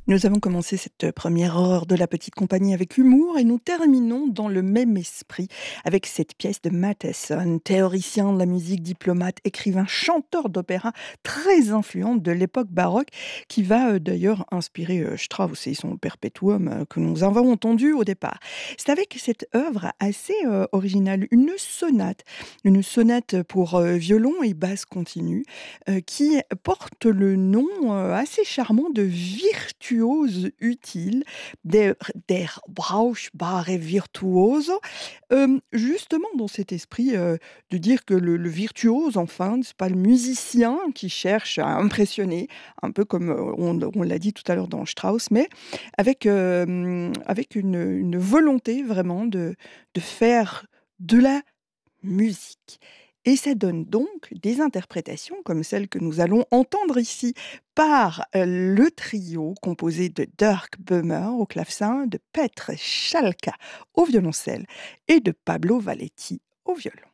Nous avons commencé cette première heure de La Petite Compagnie avec humour et nous terminons dans le même esprit avec cette pièce de Matheson, théoricien de la musique, diplomate, écrivain, chanteur d'opéra très influent de l'époque baroque qui va d'ailleurs inspirer Strauss et son Perpetuum que nous avons entendu au départ. C'est avec cette œuvre assez originale, une sonate pour violon et basse continue qui porte le nom assez charmant de virtuose utile, der brauchbare Virtuoso. Justement dans cet esprit, de dire que le virtuose enfin, c'est pas le musicien qui cherche à impressionner, un peu comme, on l'a dit tout à l'heure dans Strauss, mais avec une volonté vraiment de faire de la musique. Et ça donne donc des interprétations comme celle que nous allons entendre ici par le trio composé de Dirk Böhmer au clavecin, de Petr Chalka au violoncelle et de Pablo Valletti au violon.